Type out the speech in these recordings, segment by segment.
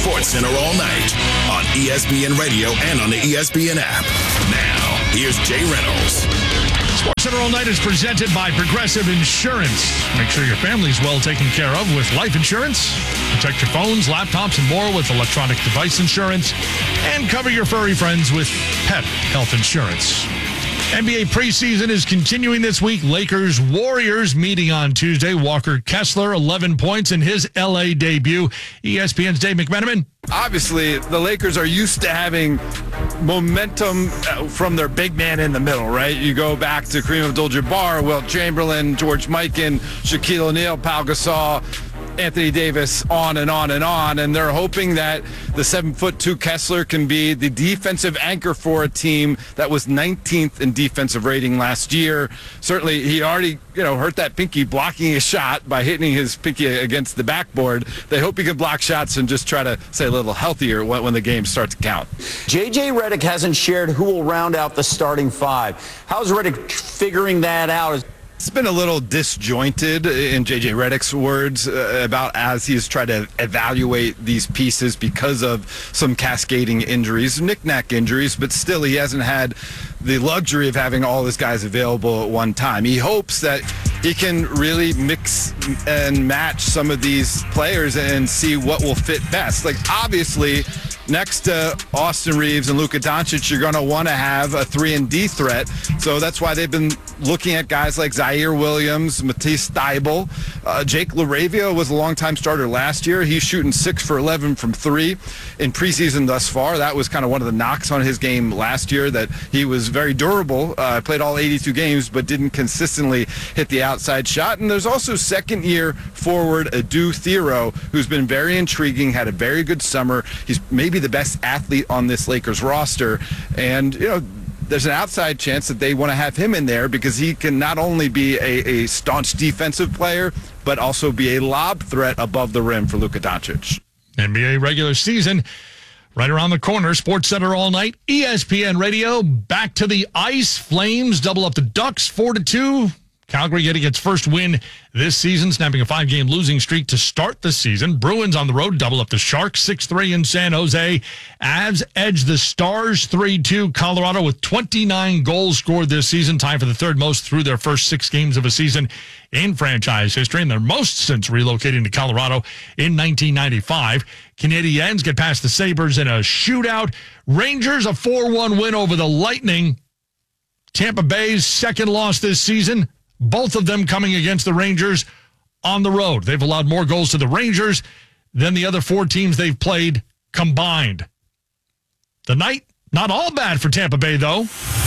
SportsCenter all night on ESPN Radio and on the ESPN app. Now, here's Jay Reynolds. SportsCenter all night is presented by Progressive Insurance. Make sure your family's well taken care of with life insurance. Protect your phones, laptops, and more with electronic device insurance. And cover your furry friends with pet health insurance. NBA preseason is continuing this week. Lakers-Warriors meeting on Tuesday. Walker Kessler, 11 points in his L.A. debut. ESPN's Dave McMenamin. Obviously, the Lakers are used to having momentum from their big man in the middle, right? You go back to Kareem Abdul-Jabbar, Wilt Chamberlain, George Mikan, Shaquille O'Neal, Pau Gasol, Anthony Davis, on and on and on. And they're hoping that the 7'2" Kessler can be the defensive anchor for a team that was 19th in defensive rating last year. Certainly, he already, hurt that pinky blocking a shot by hitting his pinky against the backboard. They hope he can block shots and just try to stay a little healthier when the game starts to count. J.J. Redick hasn't shared who will round out the starting five. How's Redick figuring that out? It's been a little disjointed, in J.J. Redick's words, about as he's tried to evaluate these pieces because of some cascading injuries, knick-knack injuries, but still he hasn't had the luxury of having all his guys available at one time. He hopes that he can really mix and match some of these players and see what will fit best. Like, obviously, next to Austin Reeves and Luka Doncic, you're going to want to have a 3-and-D threat. So that's why they've been looking at guys like Zaire Williams, Matisse Thybulle. Jake LaRavia was a longtime starter last year. He's shooting 6 for 11 from 3 in preseason thus far. That was kind of one of the knocks on his game last year, that he was very durable, played all 82 games, but didn't consistently hit the outside shot. And there's also second-year forward Adu Thero, who's been very intriguing, had a very good summer. He's maybe the best athlete on this Lakers roster. And, there's an outside chance that they want to have him in there because he can not only be a staunch defensive player, but also be a lob threat above the rim for Luka Doncic. NBA regular season right around the corner. SportsCenter all night. ESPN Radio. Back to the ice. Flames double up the Ducks 4-2. Calgary getting its first win this season, snapping a 5-game losing streak to start the season. Bruins on the road double up the Sharks 6-3 in San Jose. Avs edge the Stars 3-2. Colorado with 29 goals scored this season, tied for the third most through their first 6 games of a season in franchise history, and their most since relocating to Colorado in 1995. Canadiens get past the Sabres in a shootout. Rangers a 4-1 win over the Lightning. Tampa Bay's second loss this season. Both of them coming against the Rangers on the road. They've allowed more goals to the Rangers than the other 4 teams they've played combined. The night, not all bad for Tampa Bay, though.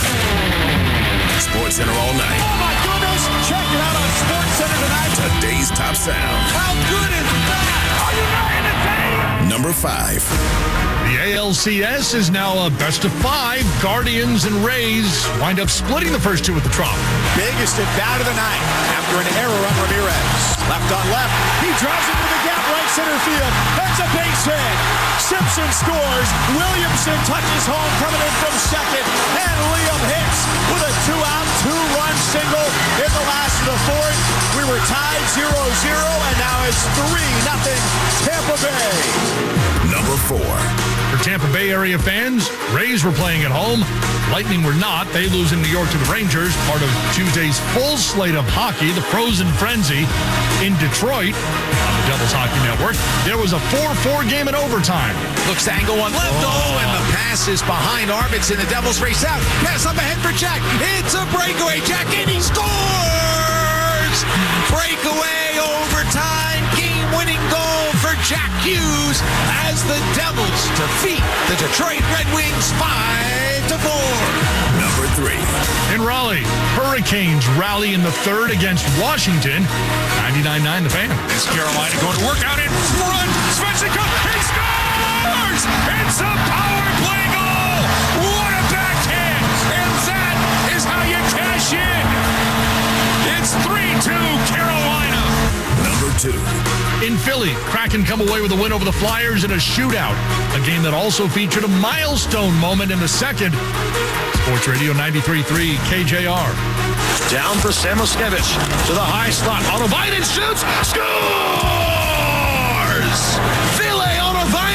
SportsCenter all night. Oh, my goodness. Check it out on SportsCenter tonight. Today's top sound. How good is that? Are you not entertained? Number 5. The ALCS is now a best of 5. Guardians and Rays wind up splitting the first 2 at the Trop. Biggest at bat of the night after an error on Ramirez. Left on left. He drives into the gap right center field. That's a base hit. Simpson scores. Williamson touches home coming in from second. And Liam hits with a 2-out, 2-run single in the last of the fourth. We were tied 0-0, and now it's 3-0 Tampa Bay. Number 4. For Tampa Bay area fans, Rays were playing at home. Lightning were not. They lose in New York to the Rangers, part of Tuesday's full slate of hockey, the Frozen Frenzy in Detroit on the Devils Hockey Network. There was a 4-4 game in overtime. Looks to angle one left. And the pass is behind Arvidsson. The Devils race out. Pass up ahead for Jack. It's a breakaway. Jack, and he scores! Breakaway overtime. Game-winning goal for Jack Hughes as the Devils defeat the Detroit Red Wings 5-4. Number 3. In Raleigh, Hurricanes rally in the third against Washington. 99-9 the Fan. As Carolina going to work out in front. Svechnikov, he scores! It's a power play goal! What a backhand! And that is how you cash in! It's 3-2 Carolina! Number 2. In Philly, Kraken come away with a win over the Flyers in a shootout. A game that also featured a milestone moment in the second. Sports Radio 93.3 KJR. Down for Samoskevich to the high slot. Autovainen shoots, scores! Ville Autovainen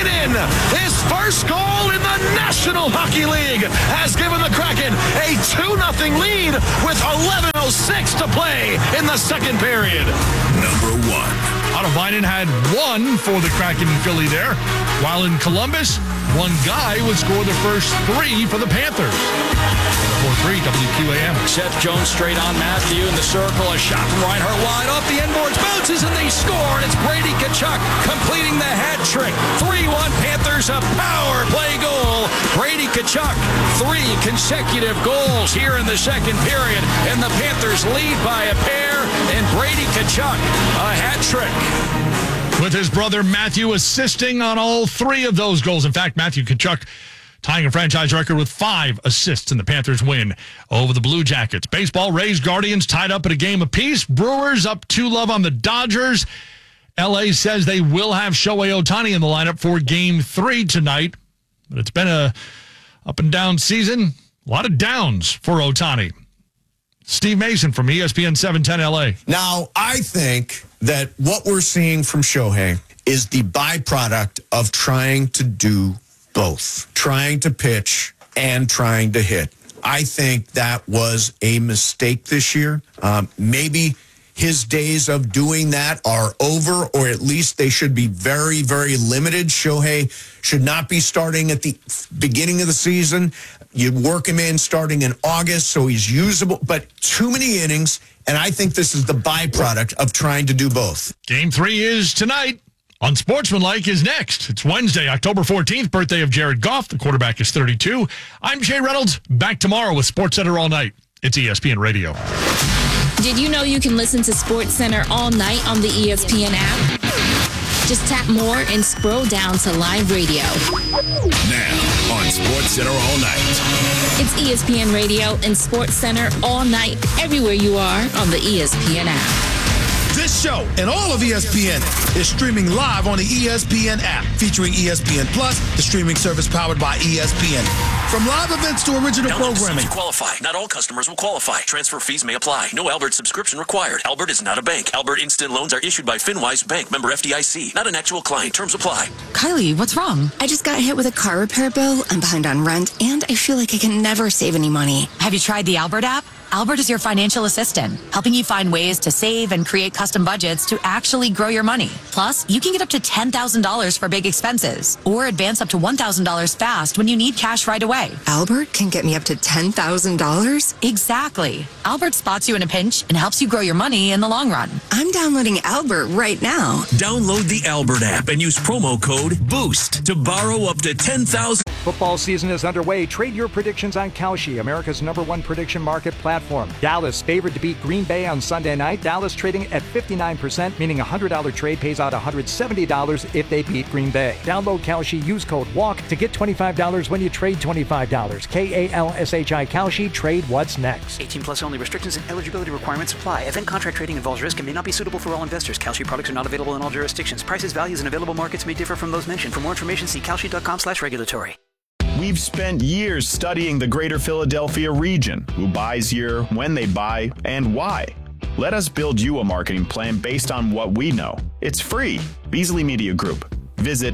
his first goal in the National Hockey League, has given the Kraken a 2-0 lead with 11:06 to play in the second period. Number 1. Otto Väinö had 1 for the Kraken in Philly there, while in Columbus, one guy would score the first 3 for the Panthers. 4-3 WQAM. Seth Jones straight on Matthew in the circle. A shot from Reinhart wide off the end boards. Bounces and they score. And it's Brady Tkachuk completing the hat trick. 3-1 Panthers, a power play goal. Brady Tkachuk, 3 consecutive goals here in the second period. And the Panthers lead by a pair. And Brady Tkachuk, a hat trick. With his brother Matthew assisting on all 3 of those goals. In fact, Matthew Tkachuk tying a franchise record with 5 assists in the Panthers' win over the Blue Jackets. Baseball, Rays, Guardians tied up at a game apiece. Brewers up 2-0 on the Dodgers. LA says they will have Shohei Ohtani in the lineup for Game 3 tonight. But it's been a up and down season. A lot of downs for Ohtani. Steve Mason from ESPN 710 LA. Now, I think that what we're seeing from Shohei is the byproduct of trying to do both, trying to pitch and trying to hit. I think that was a mistake this year. Maybe his days of doing that are over, or at least they should be very, very limited. Shohei should not be starting at the beginning of the season. You work him in starting in August, so he's usable, but too many innings, and I think this is the byproduct of trying to do both. Game 3 is tonight. Unsportsmanlike is next. It's Wednesday, October 14th, birthday of Jared Goff. The quarterback is 32. I'm Jay Reynolds. Back tomorrow with SportsCenter All Night. It's ESPN Radio. Did you know you can listen to SportsCenter all night on the ESPN app? Just tap more and scroll down to live radio. Now on SportsCenter All Night. It's ESPN Radio and SportsCenter all night, everywhere you are on the ESPN app. This show and all of ESPN is streaming live on the ESPN app, featuring ESPN Plus, the streaming service powered by ESPN. From live events to original programming. To qualify. Not all customers will qualify. Transfer fees may apply. No Albert subscription required. Albert is not a bank. Albert Instant Loans are issued by FinWise Bank, member FDIC. Not an actual client. Terms apply. Kylie, what's wrong? I just got hit with a car repair bill. I'm behind on rent, and I feel like I can never save any money. Have you tried the Albert app? Albert is your financial assistant, helping you find ways to save and create custom budgets to actually grow your money. Plus, you can get up to $10,000 for big expenses or advance up to $1,000 fast when you need cash right away. Albert can get me up to $10,000? Exactly. Albert spots you in a pinch and helps you grow your money in the long run. I'm downloading Albert right now. Download the Albert app and use promo code BOOST to borrow up to $10,000. Football season is underway. Trade your predictions on Kalshi, America's #1 prediction market platform. Dallas favored to beat Green Bay on Sunday night. Dallas trading at 59%, meaning a $100 trade pays out $170 if they beat Green Bay. Download Kalshi, use code WALK to get $25 when you trade $25. Kalshi, Kalshi, trade what's next. 18 plus only. Restrictions and eligibility requirements apply. Event contract trading involves risk and may not be suitable for all investors. Kalshi products are not available in all jurisdictions. Prices, values, and available markets may differ from those mentioned. For more information, see kalshi.com/regulatory. We've spent years studying the greater Philadelphia region, who buys here, when they buy, and why. Let us build you a marketing plan based on what we know. It's free. Beasley Media Group. Visit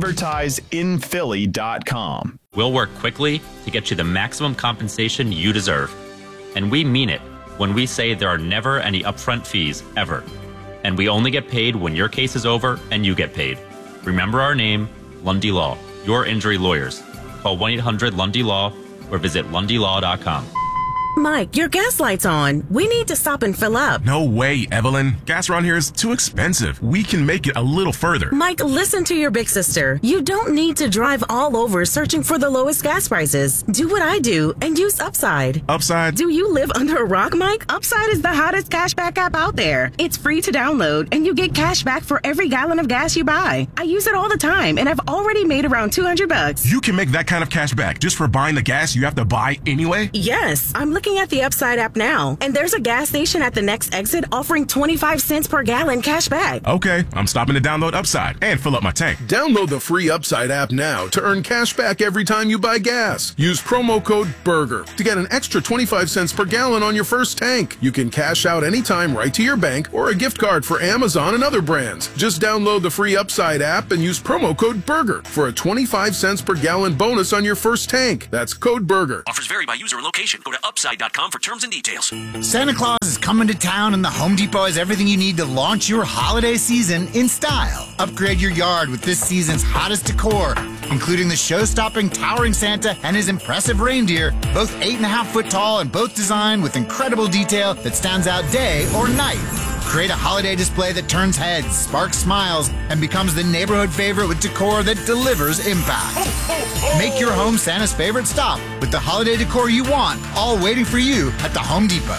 advertiseinphilly.com. We'll work quickly to get you the maximum compensation you deserve. And we mean it when we say there are never any upfront fees, ever. And we only get paid when your case is over and you get paid. Remember our name, Lundy Law, your injury lawyers. Call 1-800-LUNDY-LAW or visit LundyLaw.com. Mike, your gas light's on. We need to stop and fill up. No way, Evelyn. Gas around here is too expensive. We can make it a little further. Mike, listen to your big sister. You don't need to drive all over searching for the lowest gas prices. Do what I do and use Upside. Upside? Do you live under a rock, Mike? Upside is the hottest cashback app out there. It's free to download, and you get cash back for every gallon of gas you buy. I use it all the time, and I've already made around $200. You can make that kind of cash back just for buying the gas you have to buy anyway? Yes. I'm looking looking at the Upside app now, and there's a gas station at the next exit offering 25 cents per gallon cash back. Okay, I'm stopping to download Upside and fill up my tank. Download the free Upside app now to earn cash back every time you buy gas. Use promo code BURGER to get an extra 25 cents per gallon on your first tank. You can cash out anytime right to your bank or a gift card for Amazon and other brands. Just download the free Upside app and use promo code BURGER for a 25 cents per gallon bonus on your first tank. That's code BURGER. Offers vary by user and location. Go to upside.com for terms and details. Santa Claus is coming to town, and the Home Depot has everything you need to launch your holiday season in style. Upgrade your yard with this season's hottest decor, including the show-stopping towering Santa and his impressive reindeer, both 8.5-foot tall and both designed with incredible detail that stands out day or night. Create a holiday display that turns heads, sparks smiles, and becomes the neighborhood favorite with decor that delivers impact. Make your home Santa's favorite stop with the holiday decor you want, all waiting for you at the Home Depot.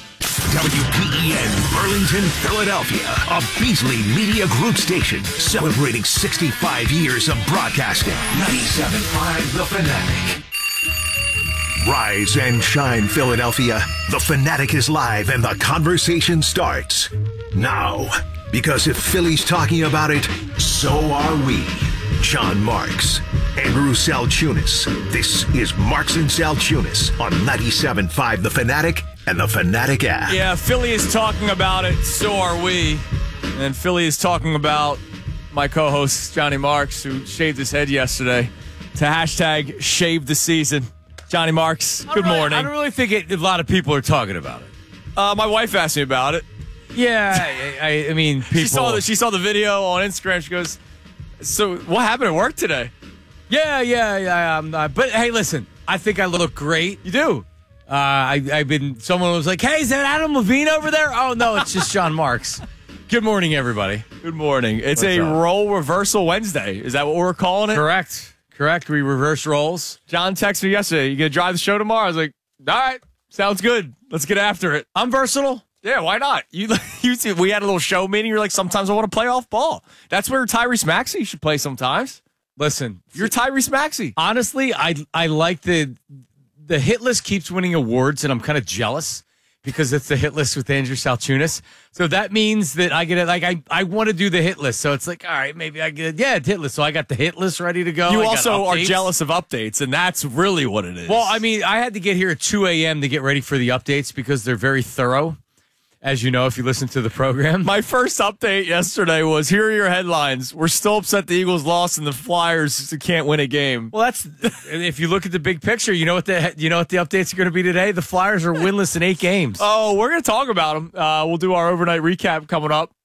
WPEN Burlington, Philadelphia, a Beasley Media Group station celebrating 65 years of broadcasting. 97.5 The Fanatic. Rise and shine, Philadelphia. The Fanatic is live and the conversation starts now. Because if Philly's talking about it, so are we. John Marks, Andrew Salchunas. This is Marks and Salchunas on 97.5 The Fanatic and the Fanatic app. Yeah, Philly is talking about it, so are we. And Philly is talking about my co-host, Johnny Marks, who shaved his head yesterday to hashtag shave the season. Johnny Marks, good morning. I don't really think a lot of people are talking about it. My wife asked me about it. Yeah, I mean, people. She saw the video on Instagram. She goes, "So what happened at work today?" Yeah. But hey, listen, I think I look great. You do. Someone was like, "Hey, is that Adam Levine over there?" Oh no, it's just John Marks. Good morning, everybody. Good morning. It's a role reversal Wednesday. Is that what we're calling it? Correct. We reverse roles. John texted me yesterday. You gonna drive the show tomorrow? I was like, all right, sounds good. Let's get after it. I'm versatile. Yeah, why not? You see, we had a little show meeting. You're like, sometimes I want to play off ball. That's where Tyrese Maxey should play sometimes. Listen, you're Tyrese Maxey. Honestly, I like the hit list keeps winning awards, and I'm kind of jealous because it's the hit list with Andrew Salchunas. So that means that I get it. Like I want to do the hit list. So it's like, all right, maybe I get it's hit list. So I got the hit list ready to go. You also are jealous of updates, and that's really what it is. Well, I mean, I had to get here at 2 a.m. to get ready for the updates because they're very thorough. As you know, if you listen to the program. My first update yesterday was, here are your headlines. We're still upset the Eagles lost and the Flyers can't win a game. Well, that's if you look at the big picture, you know what the updates are going to be today? The Flyers are winless in 8 games. Oh, we're going to talk about them. We'll do our overnight recap coming up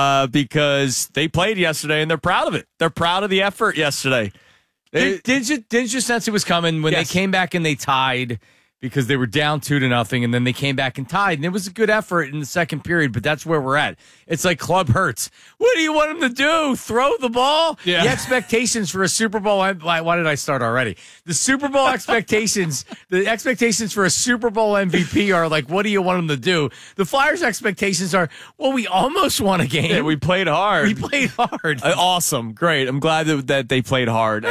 because they played yesterday and they're proud of it. They're proud of the effort yesterday. Didn't you sense it was coming when they came back and they tied? Because they were down 2-0, and then they came back and tied. And it was a good effort in the second period, but that's where we're at. It's like Club Hurts. What do you want them to do? Throw the ball? Yeah. The expectations for a Super Bowl. Why did I start already? The Super Bowl expectations, the expectations for a Super Bowl MVP are like, what do you want them to do? The Flyers' expectations are, well, we almost won a game. Yeah, we played hard. Awesome. Great. I'm glad that they played hard.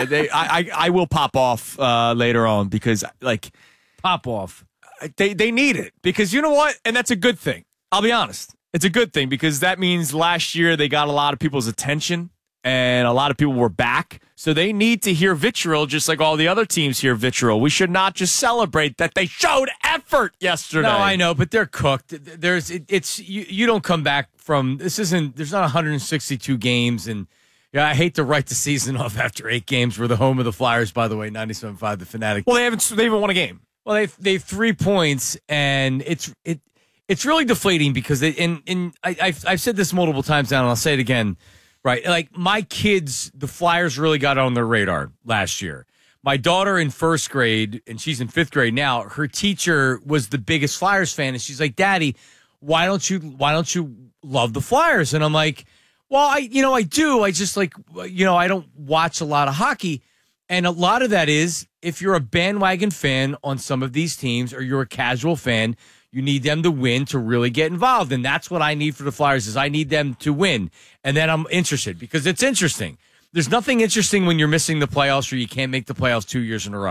I will pop off later on because, pop off. They need it because you know what? And that's a good thing. I'll be honest. It's a good thing because that means last year they got a lot of people's attention and a lot of people were back. So they need to hear vitriol just like all the other teams hear vitriol. We should not just celebrate that they showed effort yesterday. No, I know, but they're cooked. You don't come back from this. There's not 162 games and. Yeah, I hate to write the season off after 8 games. We're the home of the Flyers, by the way, 97.5 The Fanatic. Well, they haven't won a game. Well, they have 3 points, and it's really deflating because I've said this multiple times now, and I'll say it again. Right, like my kids, the Flyers really got on their radar last year. My daughter in 1st grade, and she's in 5th grade now. Her teacher was the biggest Flyers fan, and she's like, "Daddy, why don't you love the Flyers?" And I'm like, well, I do. I just I don't watch a lot of hockey. And a lot of that is if you're a bandwagon fan on some of these teams or you're a casual fan, you need them to win to really get involved. And that's what I need for the Flyers is I need them to win. And then I'm interested because it's interesting. There's nothing interesting when you're missing the playoffs or you can't make the playoffs 2 years in a row.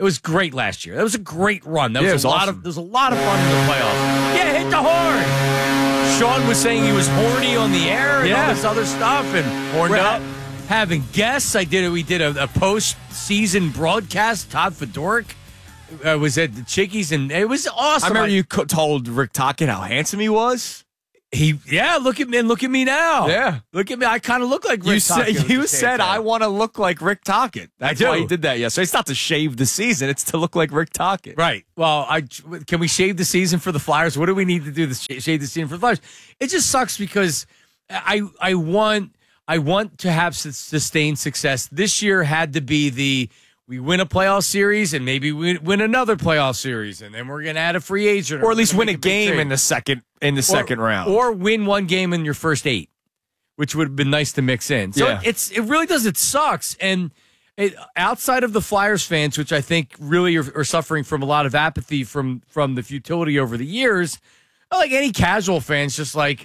It was great last year. That was a great run. That Yeah, was it a was lot awesome. of. There's a lot of fun in the playoffs. Yeah, hit the horn. Sean was saying he was horny on the air and all this other stuff, and Horned up. having guests. We did a post-season broadcast. Todd Fedoruk was at the Chickies, and it was awesome. I remember you told Rick Tocchet how handsome he was. Look at me, and look at me now. Yeah. Look at me. I kind of look like Rick Tocchet. You said I want to look like Rick Tocchet. That's why he did that yesterday. It's not to shave the season; it's to look like Rick Tocchet. Right. Well, can we shave the season for the Flyers? What do we need to do to shave the season for the Flyers? It just sucks because I want to have sustained success. This year had to be we win a playoff series and maybe we win another playoff series, and then we're going to add a free agent, Or at least win a game in the second round, or win one game in your first 8, which would have been nice to mix in. So it really does. It sucks. And outside of the Flyers fans, which I think really are suffering from a lot of apathy from the futility over the years, like any casual fans, just like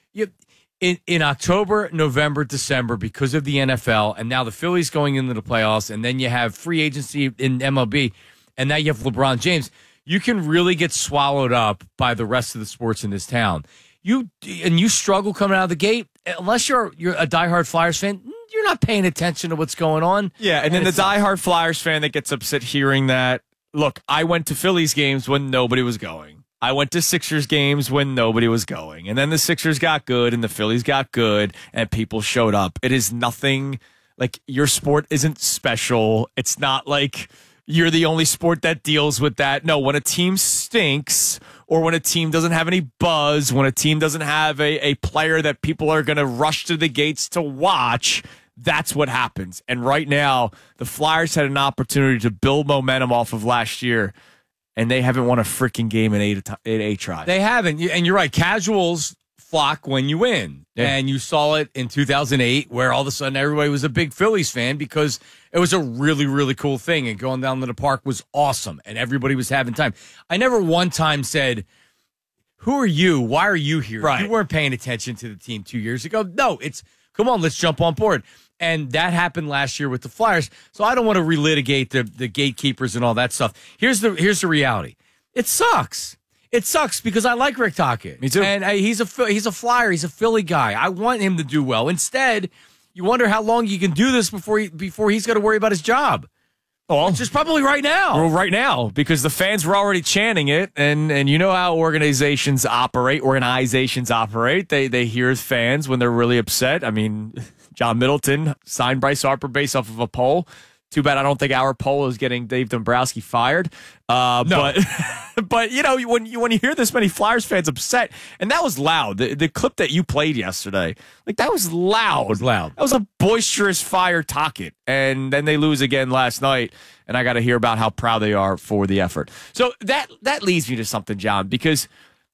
in October, November, December, because of the NFL, and now the Phillies going into the playoffs, and then you have free agency in MLB, and now you have LeBron James, you can really get swallowed up by the rest of the sports in this town. You struggle coming out of the gate, unless you're a diehard Flyers fan. You're not paying attention to what's going on. Yeah, and then the diehard Flyers fan that gets upset hearing that. Look, I went to Phillies games when nobody was going. I went to Sixers games when nobody was going. And then the Sixers got good and the Phillies got good and people showed up. It is nothing like your sport isn't special. It's not like you're the only sport that deals with that. No, when a team stinks or when a team doesn't have any buzz, when a team doesn't have a player that people are going to rush to the gates to watch, that's what happens. And right now, the Flyers had an opportunity to build momentum off of last year. And they haven't won a freaking game in eight tries. They haven't. And you're right. Casuals flock when you win. Yeah. And you saw it in 2008 where all of a sudden everybody was a big Phillies fan because it was a really, really cool thing. And going down to the park was awesome. And everybody was having time. I never one time said, who are you? Why are you here? Right. You weren't paying attention to the team 2 years ago. No, come on, let's jump on board. And that happened last year with the Flyers. So I don't want to relitigate the gatekeepers and all that stuff. Here's the reality. It sucks. It sucks because I like Rick Tocchet. Me too. And he's a Flyer. He's a Philly guy. I want him to do well. Instead, you wonder how long you can do this before he's got to worry about his job. Well, which is probably right now. Well, right now, because the fans were already chanting it, and you know how organizations operate. They hear fans when they're really upset. I mean, John Middleton signed Bryce Harper based off of a poll. Too bad I don't think our poll is getting Dave Dombrowski fired. No. But you know, when you hear this many Flyers fans upset, and that was loud. The clip that you played yesterday, like that was loud. It was loud. That was a boisterous Fire Tocchet. And then they lose again last night, and I got to hear about how proud they are for the effort. So that leads me to something, John, because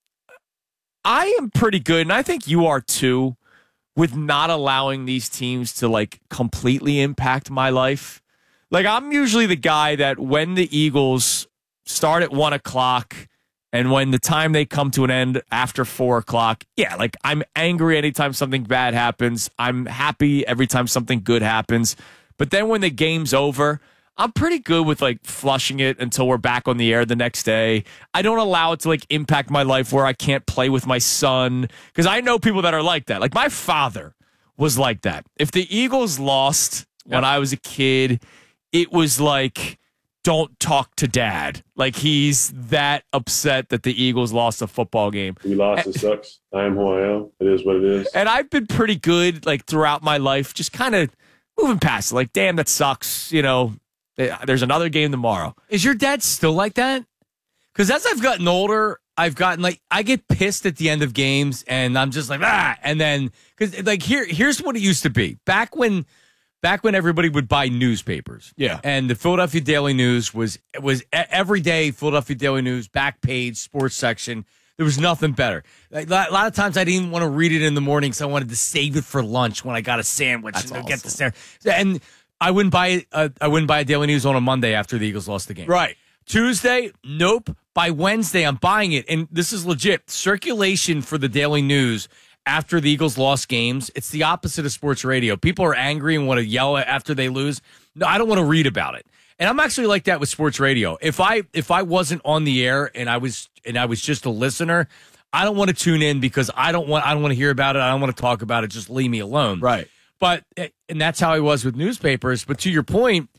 I am pretty good, and I think you are too, with not allowing these teams to like completely impact my life. Like, I'm usually the guy that when the Eagles start at 1 o'clock and when the time they come to an end after 4 o'clock, yeah, like I'm angry anytime something bad happens. I'm happy every time something good happens. But then when the game's over, I'm pretty good with like flushing it until we're back on the air the next day. I don't allow it to like impact my life where I can't play with my son, because I know people that are like that. Like my father was like that. If the Eagles lost when I was a kid, it was like, don't talk to dad. Like he's that upset that the Eagles lost a football game. We lost. It sucks. I am who I am. It is what it is. And I've been pretty good like throughout my life, just kind of moving past it. Like, damn, that sucks. You know, there's another game tomorrow. Is your dad still like that? Because as I've gotten older, I've gotten like, I get pissed at the end of games and I'm just like, and then, because like here's what it used to be. Back when everybody would buy newspapers. Yeah. And the Philadelphia Daily News was every day, Philadelphia Daily News, back page, sports section. There was nothing better. Like, a lot of times I didn't even want to read it in the morning, so I wanted to save it for lunch when I got a sandwich. That's and awesome. Get the sandwich. And I wouldn't buy a Daily News on a Monday after the Eagles lost the game. Right. Tuesday, nope. By Wednesday, I'm buying it. And this is legit. Circulation for the Daily News after the Eagles lost games, it's the opposite of sports radio. People are angry and want to yell after they lose. No, I don't want to read about it. And I'm actually like that with sports radio. If I wasn't on the air and I was just a listener, I don't want to tune in because I don't want to hear about it. I don't want to talk about it. Just leave me alone. Right. But and that's how I was with newspapers. But to your point,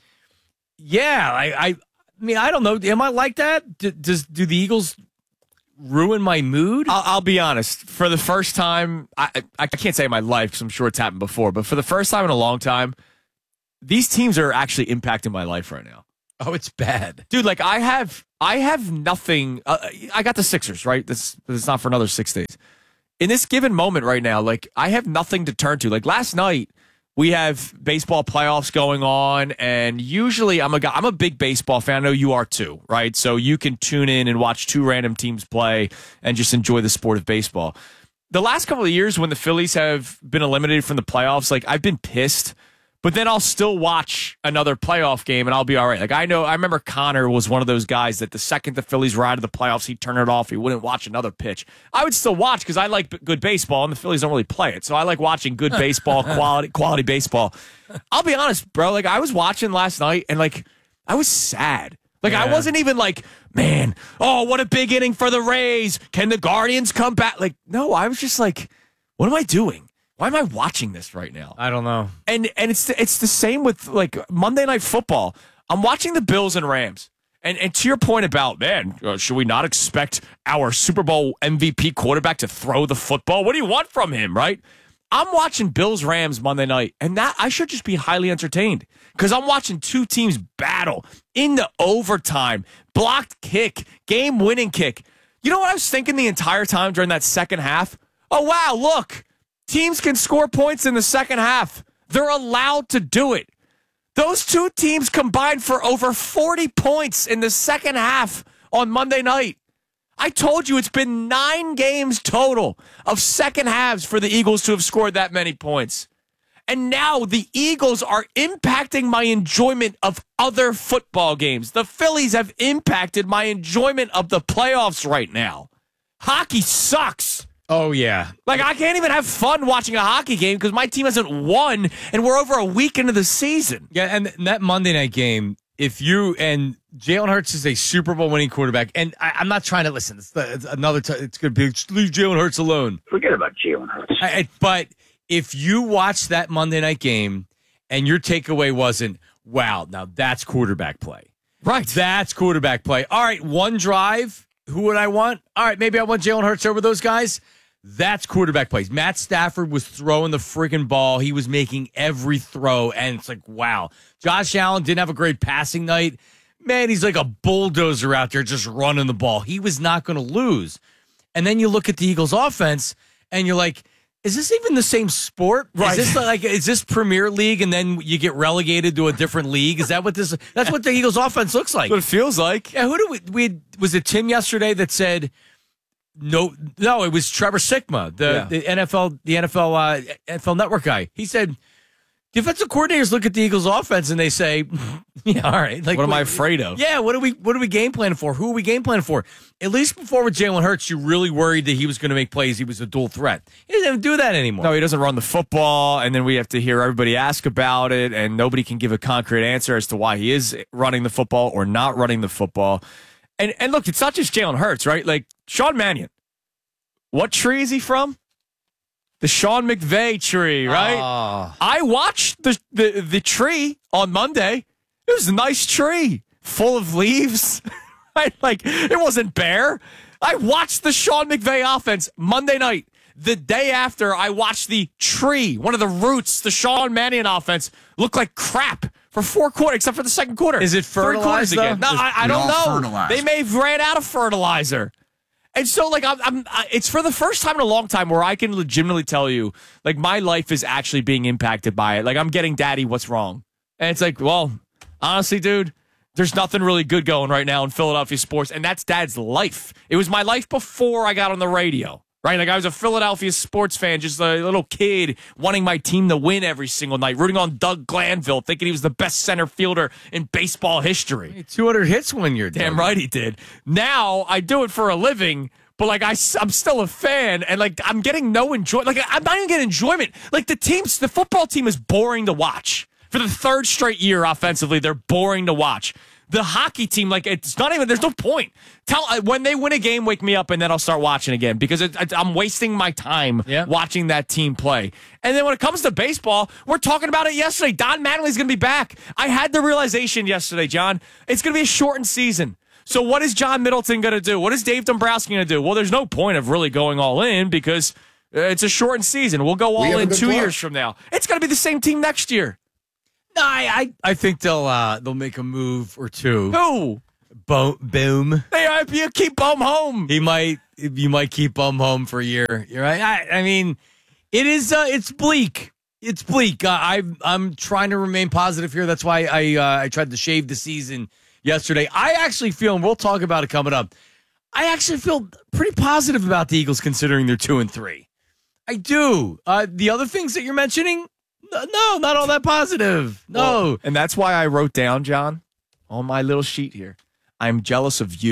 yeah, I mean, I don't know. Am I like that? Do the Eagles ruin my mood? I'll be honest. For the first time, I can't say in my life because I'm sure it's happened before, but for the first time in a long time, these teams are actually impacting my life right now. Oh, it's bad. Dude, like I have nothing. I got the Sixers, right? This is not for another 6 days. In this given moment right now, like I have nothing to turn to. Like last night, we have baseball playoffs going on, and usually I'm a big baseball fan. I know you are too, right? So you can tune in and watch two random teams play and just enjoy the sport of baseball. The last couple of years when the Phillies have been eliminated from the playoffs, like I've been pissed. But then I'll still watch another playoff game and I'll be all right. Like I remember Connor was one of those guys that the second the Phillies were out of the playoffs, he'd turn it off. He wouldn't watch another pitch. I would still watch because I like good baseball and the Phillies don't really play it. So I like watching good baseball, quality baseball. I'll be honest, bro. Like I was watching last night and like I was sad. Like I wasn't even like, man, oh, what a big inning for the Rays. Can the Guardians come back? Like, no, I was just like, what am I doing? Why am I watching this right now? I don't know. And it's the same with like Monday Night Football. I'm watching the Bills and Rams. And to your point about, man, should we not expect our Super Bowl MVP quarterback to throw the football? What do you want from him, right? I'm watching Bills Rams Monday night, and that I should just be highly entertained because I'm watching two teams battle in the overtime, blocked kick, game-winning kick. You know what I was thinking the entire time during that second half? Oh, wow, look. Teams can score points in the second half. They're allowed to do it. Those two teams combined for over 40 points in the second half on Monday night. I told you it's been 9 games total of second halves for the Eagles to have scored that many points. And now the Eagles are impacting my enjoyment of other football games. The Phillies have impacted my enjoyment of the playoffs right now. Hockey sucks. Oh, yeah. Like, I can't even have fun watching a hockey game because my team hasn't won, and we're over a week into the season. Yeah, and that Monday night game, if you and Jalen Hurts is a Super Bowl winning quarterback, and I'm not trying to listen. It's another time. It's going to be leave Jalen Hurts alone. Forget about Jalen Hurts. But if you watch that Monday night game and your takeaway wasn't, wow, now that's quarterback play. Right. That's quarterback play. All right, one drive. Who would I want? All right, maybe I want Jalen Hurts over those guys. That's quarterback plays. Matt Stafford was throwing the freaking ball. He was making every throw, and it's like, wow. Josh Allen didn't have a great passing night. Man, he's like a bulldozer out there just running the ball. He was not going to lose. And then you look at the Eagles' offense, and you're like, is this even the same sport? Right. Is this Premier League, and then you get relegated to a different league? Is that what this? That's what the Eagles' offense looks like. What it feels like. Yeah. Who do we was it Tim yesterday that said? No, it was Trevor Sikkema, the NFL Network guy. He said, defensive coordinators look at the Eagles' offense and they say, "Yeah, all right. Like, what am I afraid of? Yeah, what are we game planning for? Who are we game planning for?" At least before with Jalen Hurts, you really worried that he was going to make plays. He was a dual threat. He doesn't even do that anymore. No, he doesn't run the football, and then we have to hear everybody ask about it, and nobody can give a concrete answer as to why he is running the football or not running the football. And look, it's not just Jalen Hurts, right? Like, Sean Mannion. What tree is he from? The Sean McVay tree, right? Oh. I watched the tree on Monday. It was a nice tree, full of leaves. Right? Like, it wasn't bare. I watched the Sean McVay offense Monday night. The day after, I watched the tree, one of the roots, the Sean Mannion offense, look like crap for 4 quarters, except for the second quarter. Is it fertilized, though? No, I don't know. They may have ran out of fertilizer. And so, like, it's for the first time in a long time where I can legitimately tell you, like, my life is actually being impacted by it. Like, I'm getting, Daddy, what's wrong? And it's like, well, honestly, dude, there's nothing really good going right now in Philadelphia sports, and that's Dad's life. It was my life before I got on the radio, right? Like, I was a Philadelphia sports fan, just a little kid wanting my team to win every single night, rooting on Doug Glanville, thinking he was the best center fielder in baseball history. 200 hits one year. Damn right he did. Now I do it for a living, but like I'm still a fan, and like I'm getting no enjoyment. Like, I'm not even getting enjoyment. Like, the football team is boring to watch. For the third straight year offensively, they're boring to watch. The hockey team, it's not even, there's no point. When they win a game, wake me up, and then I'll start watching again because I'm wasting my time watching that team play. And then when it comes to baseball, we're talking about it yesterday. Don Mattingly's going to be back. I had the realization yesterday, John, it's going to be a shortened season. So what is John Middleton going to do? What is Dave Dombrowski going to do? Well, there's no point of really going all in because it's a shortened season. We'll go all in 2 years from now. It's going to be the same team next year. No, I think they'll make a move or two. Who? Boom. You keep Boom home. You might keep Boom home for a year. You're right. I mean, it is. It's bleak. It's bleak. I'm trying to remain positive here. That's why I tried to shave the season yesterday. I actually feel, and we'll talk about it coming up, I actually feel pretty positive about the Eagles considering they're 2-3. I do. The other things that you're mentioning, no, not all that positive. No. Well, and that's why I wrote down, John, on my little sheet here, I'm jealous of you.